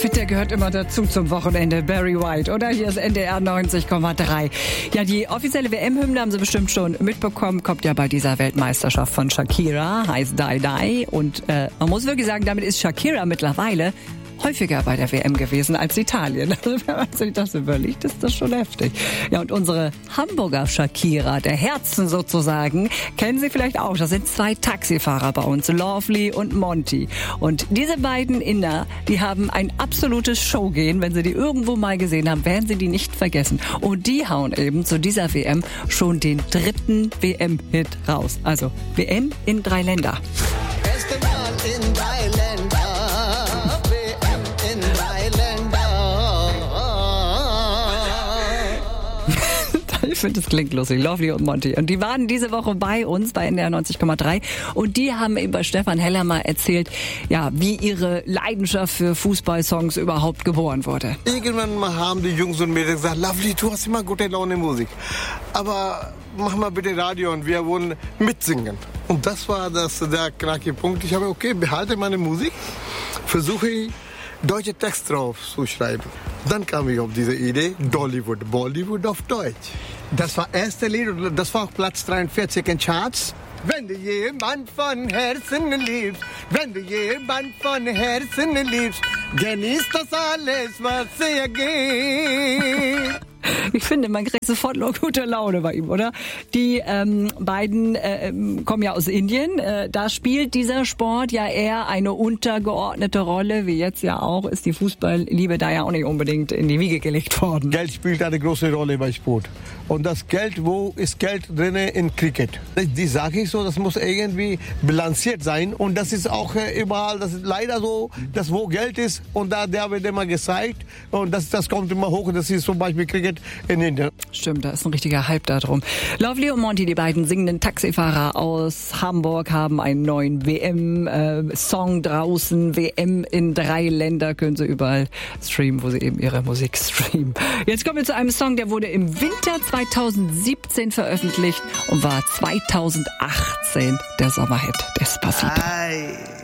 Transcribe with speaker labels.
Speaker 1: finde, der gehört immer dazu zum Wochenende. Barry White, oder? Hier ist NDR 90,3. Ja, die offizielle WM-Hymne haben Sie bestimmt schon mitbekommen. Kommt ja bei dieser Weltmeisterschaft von Shakira, heißt Die Die. Und man muss wirklich sagen, damit ist Shakira mittlerweile häufiger bei der WM gewesen als Italien. Also, wenn man sich das überlegt, ist das schon heftig. Ja, und unsere Hamburger Shakira, der Herzen sozusagen, kennen Sie vielleicht auch. Das sind 2 Taxifahrer bei uns, Lovely und Monty. Und diese beiden Inder, die haben ein absolutes Showgehen. Wenn Sie die irgendwo mal gesehen haben, werden Sie die nicht vergessen. Und die hauen eben zu dieser WM schon den 3. WM-Hit raus. Also WM in 3 Länder.
Speaker 2: Beste Mal in 3 Länder.
Speaker 1: Ich finde, das klingt lustig. Lovely und Monty. Und die waren diese Woche bei uns, bei NDR 90,3. Und die haben eben bei Stefan Heller mal erzählt, ja, wie ihre Leidenschaft für Fußballsongs überhaupt geboren wurde.
Speaker 3: Irgendwann mal haben die Jungs und Mädels gesagt, Lovely, du hast immer gute Laune Musik. Aber mach mal bitte Radio und wir wollen mitsingen. Und das war der knackige Punkt. Ich habe, okay, behalte meine Musik, versuche deutsche Text drauf zu schreiben. Dann kam ich auf diese Idee, Dollywood, Bollywood auf Deutsch. Das war das erste Lied und das war auf Platz 43 in Charts. Wenn du jemand von Herzen liebst, wenn du jemand von Herzen liebst, genießt das alles, was dir geht.
Speaker 1: Ich finde, man kriegt sofort noch gute Laune bei ihm, oder? Die beiden kommen ja aus Indien. Da spielt dieser Sport ja eher eine untergeordnete Rolle, wie jetzt ja auch, ist die Fußballliebe da ja auch nicht unbedingt in die Wiege gelegt worden.
Speaker 3: Geld spielt eine große Rolle bei Sport. Und das Geld, wo ist Geld drin in Cricket? Die sage ich so, das muss irgendwie bilanziert sein. Und das ist auch überall, das ist leider so, dass wo Geld ist und da der wird immer gezeigt. Und das kommt immer hoch. Und das ist zum Beispiel Cricket in Indien.
Speaker 1: Stimmt, da ist ein richtiger Hype da drum. Lovely und Monty, die beiden singenden Taxifahrer aus Hamburg, haben einen neuen WM-Song draußen. WM in 3 Länder können Sie überall streamen, wo Sie eben Ihre Musik streamen. Jetzt kommen wir zu einem Song, der wurde im Winter 2017 veröffentlicht und war 2018 der Sommerhit Despacito.
Speaker 2: Ay.